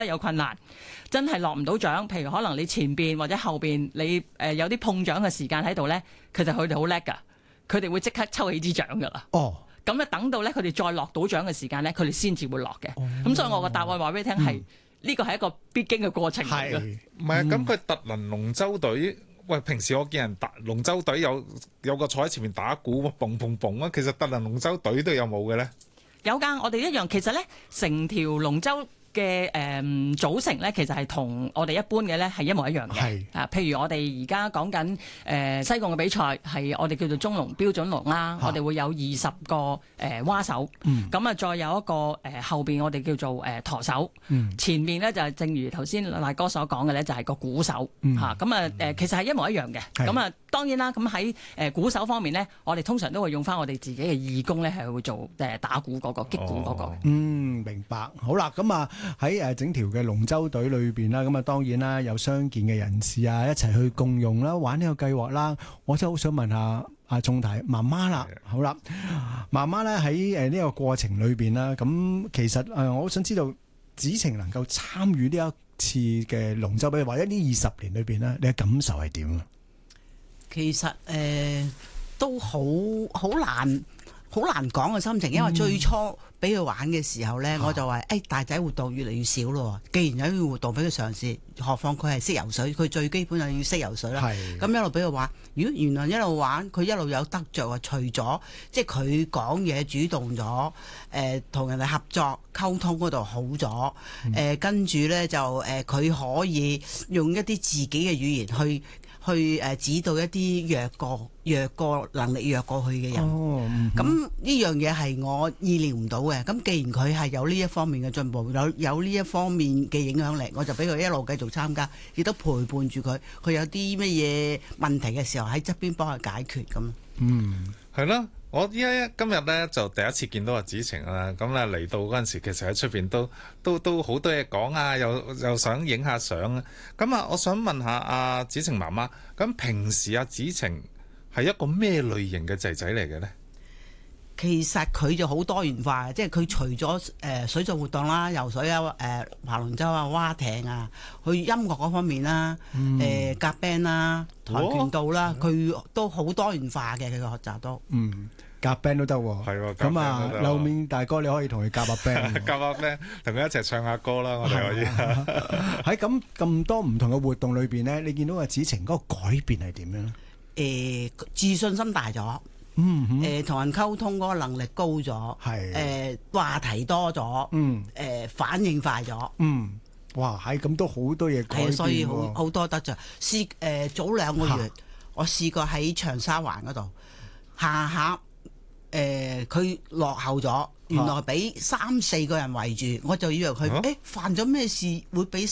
有困難，真係落唔到獎，譬如可能你前邊或者後邊你有啲碰獎嘅時間喺度咧，其實佢哋好叻㗎，佢哋會即刻抽起支獎㗎啦。哦，咁咧等到咧佢哋再落到獎嘅時間咧，佢哋先至會落嘅。咁所以我個答案話俾你聽係呢個係一個必經嘅過程嚟嘅。 唔係啊？咁佢特能龍舟隊，喂，平時我見人打龍舟隊有個坐喺前面打鼓，嘣嘣嘣啊！其實特能龍舟隊都有冇嘅咧？ 有㗎，我哋一樣。其實咧，成條龍舟嘅組成咧，其實係同我哋一般嘅咧係一模一樣嘅。譬如我哋而家講緊西貢嘅比賽係我哋叫做中龍標準龍啦，我哋會有20個蛙手，咁啊再有一個後邊我哋叫做舵手，前面咧就係正如頭先賴哥所講嘅咧，就係個鼓手嚇。咁其實係一模一樣嘅。咁啊當然啦，咁喺鼓手方面咧，我哋通常都會用翻我哋自己嘅義工咧，係會做打鼓嗰個擊鼓嗰個。 明白。好啦，咁啊。喺整條嘅龍舟隊裏邊啦，咁啊當然啦，有傷健嘅人士啊，一齊去共用啦，玩呢個計劃啦。我真係好想問下阿鐘太媽媽啦，好啦，媽媽咧喺呢個過程裏邊啦，咁其實我好想知道子晴能夠參與呢一次嘅龍舟比，或者呢20年裏邊咧，你嘅感受係點啊？ 其實都好難講嘅心情，因為最初俾佢玩嘅時候呢，我就話：大仔活動越嚟越少咯。既然有呢個活動俾佢嘗試，何況佢係識游水，佢最基本就要識游水啦。咁一路俾佢玩，如果原來一路玩，佢一路有得着啊！除咗即係佢講嘢主動咗，同人哋合作溝通嗰度好咗，跟住呢，就佢可以用一啲自己嘅語言去指導一啲弱過能力弱過去嘅人。咁呢樣嘢係我意料唔到嘅。咁既然佢係有呢一方面嘅進步，有呢一方面嘅影響力，我就俾佢一路繼續參加，亦都陪伴住佢。佢有啲乜嘢問題嘅時候喺側邊幫佢解決咁。 係咯。我今日咧就第一次見到阿子晴啦，咁咧嚟到嗰陣時，其實喺出邊都好多嘢講啊，又想影下相啊。咁啊，我想問下阿子晴媽媽，咁平時阿子晴係一個咩類型嘅仔仔嚟嘅咧？ 其實佢就好多元化，即係佢除咗水上活動啦、游水啊、爬龍舟啊、蛙艇啊，去音樂嗰方面啦、夾 band 啦、跆拳道啦，佢都好多元化嘅，佢嘅學習都。 夾 band 都得喎。係喎。咁啊，樓面大哥你可以同佢夾下 band。 夾下 band，同佢一齊唱下歌啦，我哋可以。 喺咁多唔同嘅活動裏邊咧，你見到阿子晴嗰個改變係點樣咧？ 自信心大咗。同人溝通嗰個能力高咗，話題多咗，反應快咗， 哇！係咁都好多嘢改變喎。 所以好多得着。早2個月，我試過喺長沙灣嗰度行下，佢落後咗，原來俾3-4個人圍住，我就以為佢犯咗咩事，會俾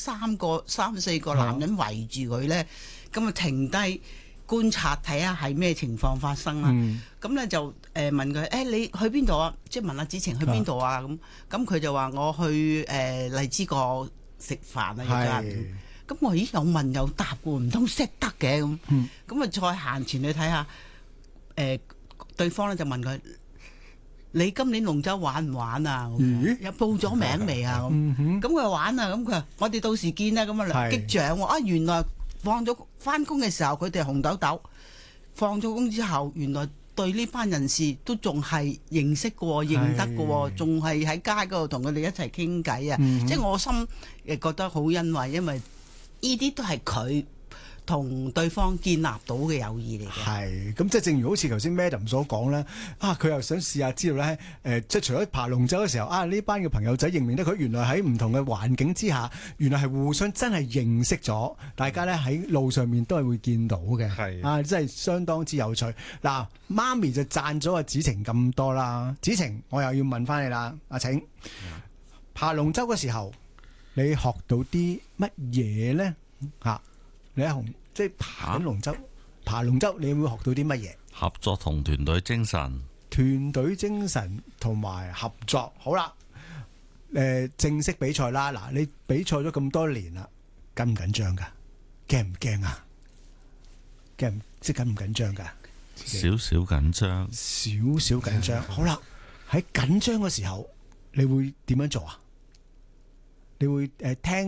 3-4個男人圍住佢咧，咁啊停低。觀察睇下係咩情況發生啦，咁咧就問佢你去邊度啊？即係問阿子晴去邊度啊？咁佢就話我去荔枝角食飯啊，而家咁我有問有答喎，唔通識得嘅咁啊再行前去睇下，對方咧就問佢：你今年龍舟玩唔玩啊？有報咗名未啊？咁佢玩啊，咁佢話我哋到時見啦，咁啊擊掌喎啊！原來放咗翻工嘅時候，佢哋紅豆豆；放咗工之後，原來對呢班人士都仲係認識嘅，認得嘅，仲係喺街嗰度同佢哋一齊傾偈啊！即係我心亦覺得好欣慰，因為呢啲都係佢同對方建立到嘅友誼嚟嘅。 係咁，即係正如好似頭先 Madam 所講咧，佢又想試下知道咧，即係除咗爬龍舟嘅時候，呢班嘅朋友仔認唔認得佢？原來喺唔同嘅環境之下，原來係互相真係認識咗，大家咧喺路上面都係會見到嘅。係真係相當之有趣。嗱，媽咪就讚咗阿子晴咁多啦，子晴，我又要問翻你啦，阿晴，爬龍舟嘅時候，你學到啲乜嘢咧？你喺即係爬龍舟，爬龍舟，你會學到啲乜嘢？ 合作同團隊精神， 團隊精神同埋合作。好啦，正式比賽啦。嗱，你比賽咗咁多年啦，緊唔緊張噶？驚唔驚啊？緊唔緊張噶？ 少少緊張， 少少緊張。好啦，喺緊張嘅時候，你會點樣做啊？ 你會聽。